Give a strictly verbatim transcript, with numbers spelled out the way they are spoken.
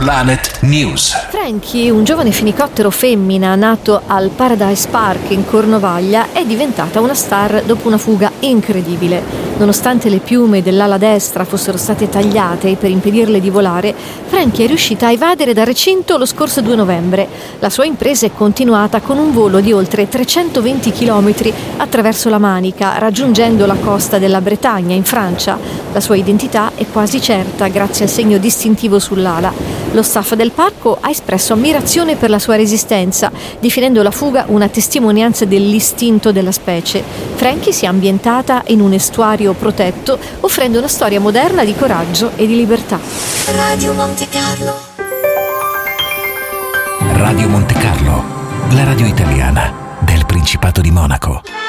Planet News. Frankie, un giovane fenicottero femmina nato al Paradise Park in Cornovaglia, è diventata una star dopo una fuga incredibile. Nonostante le piume dell'ala destra fossero state tagliate per impedirle di volare, Frankie è riuscita a evadere dal recinto lo scorso due novembre. La sua impresa è continuata con un volo di oltre trecentoventi chilometri attraverso la Manica, raggiungendo la costa della Bretagna, in Francia. La sua identità è quasi certa grazie al segno distintivo sull'ala. Lo staff del parco ha espresso ammirazione per la sua resistenza, definendo la fuga una testimonianza dell'istinto della specie. Frankie si è ambientata in un estuario protetto, offrendo una storia moderna di coraggio e di libertà. Radio Monte Carlo. Radio Monte Carlo, la radio italiana del Principato di Monaco.